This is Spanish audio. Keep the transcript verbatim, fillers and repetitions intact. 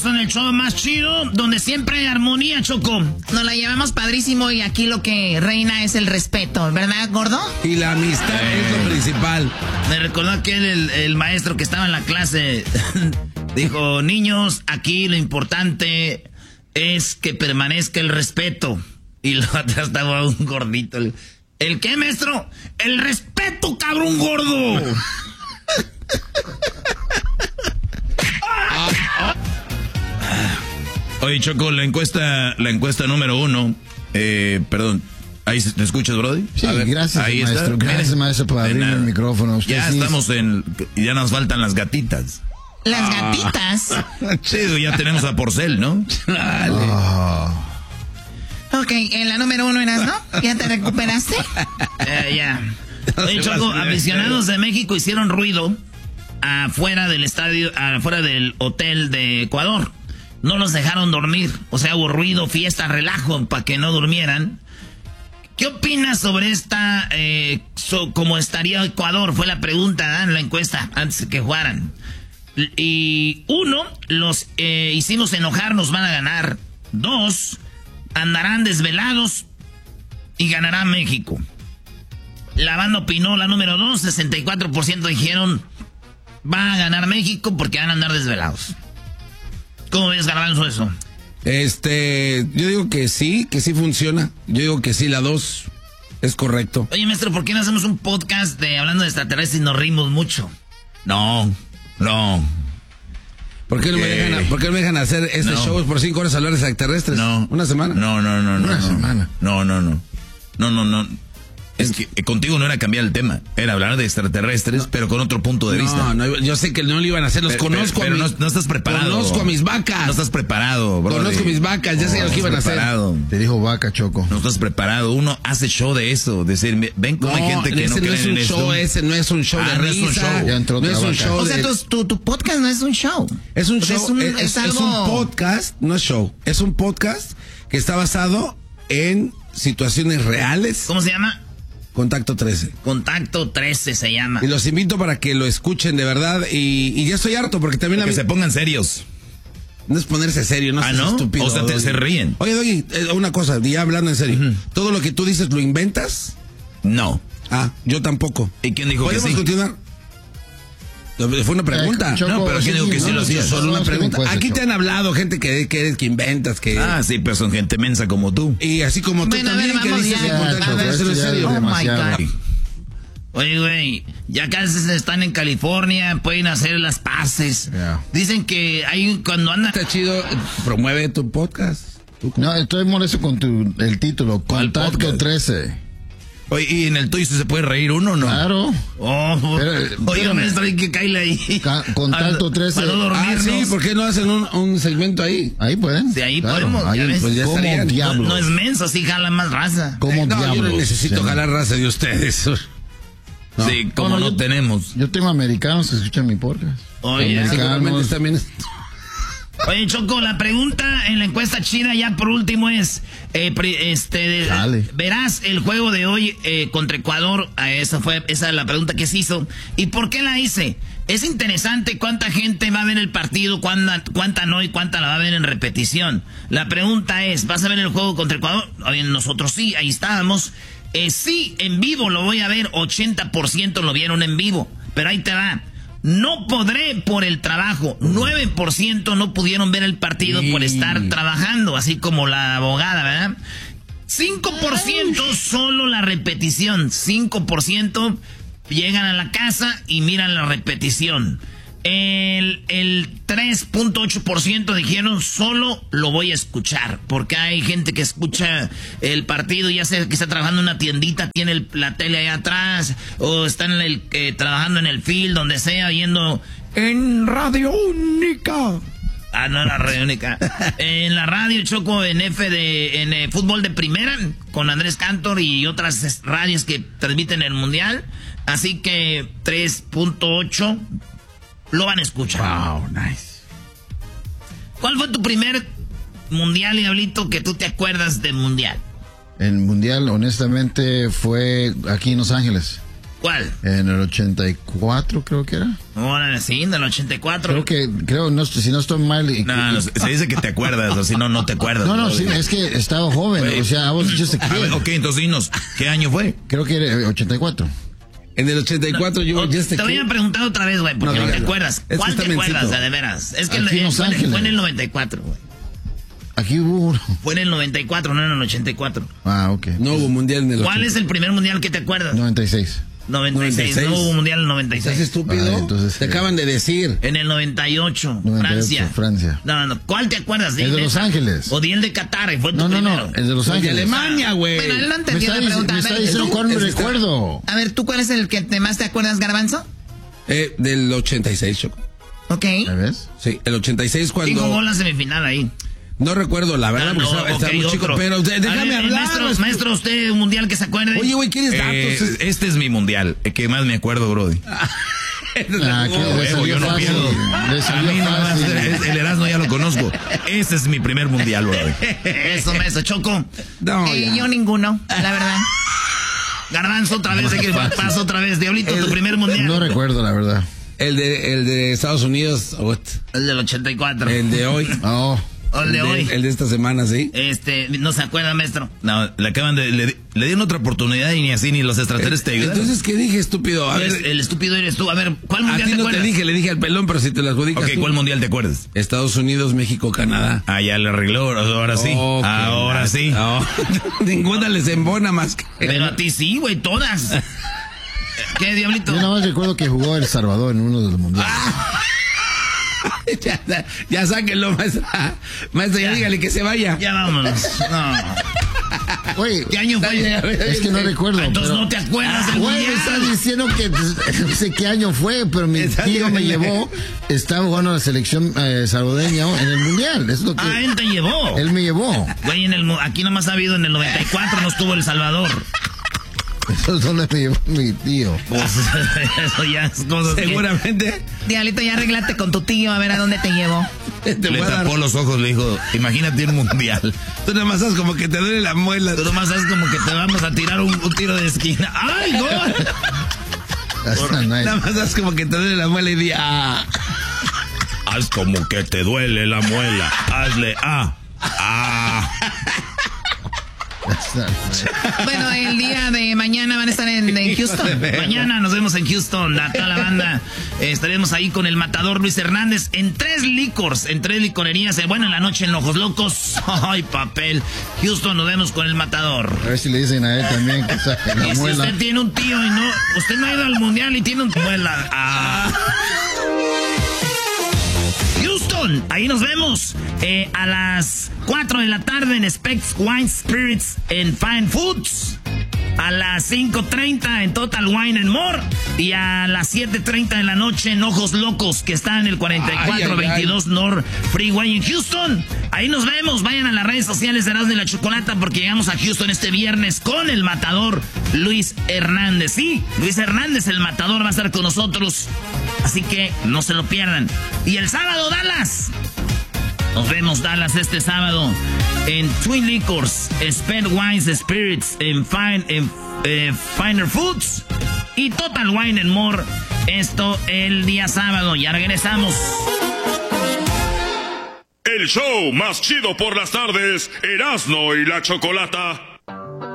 regreso en el show más chido, donde siempre hay armonía, Choco. Nos la llevamos padrísimo y aquí lo que reina es el respeto, ¿verdad, gordo? Y la amistad eh, es lo principal. Me recordó aquel, el, el maestro que estaba en la clase, dijo, niños, aquí lo importante es que permanezca el respeto. Y lo atrás estaba un gordito. ¿El, ¿El qué, maestro? El respeto, cabrón gordo. Oye, Choco, la encuesta, la encuesta número uno, eh, perdón, ¿ahí te escuchas, Brody? Sí, ver, gracias, ahí maestro. Está. Gracias, maestro, por abrirme el micrófono. Usted ya sí estamos en, ya nos faltan las gatitas. Las gatitas. Ah, chido, ya tenemos a Porcel, ¿no? Dale. Oh. Ok, en la número uno eras, ¿no? ¿Ya te recuperaste? Eh, ya. Oye, Choco, aficionados de México hicieron ruido afuera del estadio, afuera del hotel de Ecuador. No los dejaron dormir. O sea, hubo ruido, fiesta, relajo para que no durmieran. ¿Qué opinas sobre esta, eh, so, cómo estaría Ecuador? Fue la pregunta, ¿eh? En la encuesta, antes de que jugaran. Y uno, los eh, hicimos enojar, nos van a ganar. Dos, andarán desvelados y ganará México. La banda opinó, la número dos, sesenta y cuatro por ciento dijeron va a ganar México porque van a andar desvelados. ¿Cómo ves, Garbanzo, eso? Este, yo digo que sí, que sí funciona. Yo digo que sí, la dos es correcto. Oye, maestro, ¿por qué no hacemos un podcast de hablando de extraterrestres y nos rimos mucho? No, no. ¿Por qué no me dejan, ¿por qué no me dejan hacer este no. show por cinco horas hablar de extraterrestres? No. ¿Una semana? No, no, no, no. Una no. semana. No, no, no. No, no, no. Es que eh, contigo no era cambiar el tema, era hablar de extraterrestres, no. pero con otro punto de no, vista. No, yo sé que no lo iban a hacer, los pero, conozco. Pero, pero a mis, no, no estás preparado. Conozco a mis vacas. No estás preparado, bro. Conozco mis vacas, ya oh, sé lo que iban a hacer. Te dijo vaca, Choco. No estás preparado. Uno hace show de eso, decir, ven cómo no, hay gente que ese no cree no es un en show, esto. Ese no es un show ah, de no risa. Es un show. Ya entró no es un vaca. show o sea, de... tu, tu, tu podcast no es un show. Es un o sea, show, es un, es, es es, algo... es un podcast, no es show. Es un podcast que está basado en situaciones reales. ¿Cómo se llama? Contacto trece. Contacto trece se llama. Y los invito para que lo escuchen de verdad. Y, y ya estoy harto porque también... Que a mí... se pongan serios. No es ponerse serio, no ah, seas ¿no? estúpido. O sea, te, se ríen. Oye, Doggy, eh, una cosa, ya hablando en serio. Uh-huh. ¿Todo lo que tú dices lo inventas? No. Ah, yo tampoco. ¿Y quién dijo que sí? ¿Podemos continuar? Fue una pregunta. Eh, Choco, no, pero ¿quién dijo que sí no, lo hacías? Solo una pregunta. Encuesta, Aquí Choco. te han hablado gente que, que, que inventas, que... Ah, sí, pero son gente mensa como tú. Y así como tú bueno, también, a ver, que vamos dices... ya, que contacto a ver, trece, en serio. Oh, my demasiado. God. Oye, güey, ya casi están en California, pueden hacer las paces. Yeah. Dicen que hay cuando andan... Está chido, promueve tu podcast. No, estoy molesto con tu, el título, Contacto podcast? trece. Oye, ¿y en el tuyo se puede reír uno o no? Claro. Oh, Pero, oiga, espérame. maestro, hay que caerle ahí. Ca- Contacto trece. Para no Ah, dormirnos. sí, ¿por qué no hacen un, un segmento ahí? Ahí pueden. De ahí Claro, podemos, ahí, ya ves. pues ya ¿Cómo estarían. diablos? No es menso, sí jala más raza. ¿Cómo Eh, no, diablos? yo no necesito Sí. jalar raza de ustedes. No. Sí, como No, no, no, yo- tenemos. Yo tengo americanos que escuchan mi podcast. Oye, Americanos. También. Oye, Choco, la pregunta en la encuesta china ya por último es, eh, pre- este, Dale. verás el juego de hoy eh, contra Ecuador. Eh, esa fue esa es la pregunta que se hizo. ¿Y por qué la hice? Es interesante cuánta gente va a ver el partido, cuánta, cuánta no y cuánta la va a ver en repetición. La pregunta es, ¿vas a ver el juego contra Ecuador? Oye, nosotros sí, ahí estábamos. Eh, sí, en vivo lo voy a ver, ochenta por ciento lo vieron en vivo. Pero ahí te va. No podré por el trabajo. nueve por ciento no pudieron ver el partido Sí. por estar trabajando, así como la abogada, ¿verdad? cinco por ciento solo la repetición. cinco por ciento llegan a la casa y miran la repetición. El, el tres punto ocho por ciento dijeron solo lo voy a escuchar. Porque hay gente que escucha el partido, ya sea que está trabajando en una tiendita, tiene el, la tele allá atrás, o está en el, eh, trabajando en el field, donde sea, yendo en Radio Única. Ah, no, la Radio Única. En la radio, Choco, en F de, en eh, fútbol de primera, con Andrés Cantor y otras radios que transmiten el mundial. Así que tres punto ocho lo van a escuchar. Wow, nice. ¿Cuál fue tu primer mundial, Diablito, que tú te acuerdas del mundial? El mundial, honestamente, fue aquí en Los Ángeles. ¿Cuál? En el ochenta y cuatro creo que era. Órale, sí, del ochenta y cuatro. Creo que, creo, no, si no estoy mal. Y, No, no, se dice que te acuerdas, o si no, no te acuerdas. no, no, sí, es que estaba joven, Güey. o sea, I was just a A ver, kid. ok, entonces dinos, ¿qué año fue? Creo que era ochenta y cuatro. En el ochenta y cuatro yo O- ya te voy a preguntar otra vez, güey, porque No, no, te dígalo. acuerdas. Es que ¿Cuál está te acuerdas, mencito. o sea, de veras? Es que Aquí en eh, Los fue, en- Ángeles. fue en el noventa y cuatro, güey. Aquí hubo uno. Fue en el noventa y cuatro, no en el ochenta y cuatro. Ah, ok. No hubo mundial en el ¿Cuál ochenta. es el primer mundial que te acuerdas? noventa y seis. noventa y seis. noventa y seis. No hubo mundial en el noventa y ¿Estás seis. estúpido? Ah, entonces, Te sí. acaban de decir. En el noventa y ocho, noventa y ocho, Francia. Francia. No, no, ¿cuál te acuerdas? El de Dime. Los Ángeles. O di el de Qatar, fue tu No, no, primero. no, el de Los Soy de Ángeles. Alemania, güey. Bueno, él no Me entendió está, la dic- pregunta. me A está ver, diciendo tú- cuál me es que está- recuerdo. a ver, ¿tú cuál es el que te más te acuerdas, Garbanzo? Eh, del ochenta y seis, Choco. Ok. ¿Me ves? Sí, el ochenta y seis Cinco cuando... goles la semifinal ahí. No recuerdo la verdad, Ah, porque no, estaba, estaba ok, muy chico, otro. pero de- A déjame ver, hablar. Maestro, maestro. maestro, usted un mundial que se acuerde. Oye, güey, ¿quieres Eh, datos? este es mi mundial, el que más me acuerdo, Brody. Ah, que le Huevo, salió yo no fácil. pierdo. Le A salió mí nomás, fácil. el, el Erasmo ya lo conozco. Ese es mi primer mundial, Brody. Eso, maestro, Choco. No, Eh, ya. yo ninguno, la verdad. Garbanzo, otra vez, de que pasa otra vez. Diablito, tu primer mundial. No recuerdo, la verdad. El de, el de Estados Unidos, what? El del ochenta y cuatro. El de hoy. Oh, O el de hoy. El de esta semana, sí. Este, no se acuerda, maestro. No, le acaban de. Le, le dieron otra oportunidad y ni así ni los extraterrestres te ayudan. Entonces, ¿qué dije, estúpido? A El, ver, el estúpido eres tú. A ver, ¿cuál a mundial ti te no te acuerdas? dije, le dije al pelón, pero si te las adjudicas Ok, tú. ¿cuál mundial te acuerdas? Estados Unidos, México, Canadá. Ah, ya le arregló, ahora sí. Oh, qué ahora la- sí. No, ninguna les embona más que... Pero a ti sí, güey, todas. ¿Qué, Diablito? yo nada más recuerdo que jugó El Salvador en uno de los mundiales. ya, ya sáquenlo, maestra. Maestra, ya, Ya. dígale que se vaya. Ya vámonos. No. Oye, ¿Qué año fue? es que no recuerdo. Entonces pero- no te acuerdas del Güey, me mundial. estás diciendo que no sé qué año fue, pero mi Está tío me bien. llevó, estaba jugando la selección eh, salvadoreña en el mundial. Es lo que Ah, él te llevó. él me llevó. Güey, en el, mu- aquí nomás ha habido en el noventa y cuatro, no estuvo El Salvador. Eso es donde me llevó mi tío. Pues, eso ya es cosas que- Seguramente Diablito, ya arreglate con tu tío a ver a dónde te llevo. te Le voy a dar... tapó los ojos, le dijo, imagínate un mundial. Tú nada más haces como que te duele la muela. Tú nomás sabes como que te vamos a tirar un, un tiro de esquina. ¡Ay, gol! That's not nice. Nada más haces como que te duele la muela y di, ah. Haz como que te duele la muela. Hazle ah. Ah. That's not nice. Bueno, el día de mañana van a estar en, en Houston. Mañana nos vemos en Houston, la, toda la banda. Eh, estaremos ahí con el matador Luis Hernández en tres licors, en tres licorerías. Eh, bueno, en la noche en Ojos Locos. ¡Ay, papel! Houston, nos vemos con el matador. A ver si le dicen a él también que saque la Y si muela. usted tiene un tío y no... Usted no ha ido al mundial y tiene un... Muela. Ah. Houston, ahí nos vemos eh, a las cuatro de la tarde en Specs Wine Spirits en Fine Foods. A las cinco treinta en Total Wine and More. Y a las siete treinta de la noche en Ojos Locos, que está en el cuarenta y cuatro veintidós North Freeway en Houston. Ahí nos vemos. Vayan a las redes sociales de Erasmo y la Chocolata porque llegamos a Houston este viernes con el matador Luis Hernández. Sí, Luis Hernández, el matador, va a estar con nosotros. Así que no se lo pierdan. Y el sábado, Dallas. Nos vemos, Dallas, este sábado en Twin Liquors, Sped Wines Spirits, en, Fine, en eh, Finer Foods y Total Wine and More. Esto el día sábado. Ya regresamos. El show más chido por las tardes, Erasmo y la Chocolata.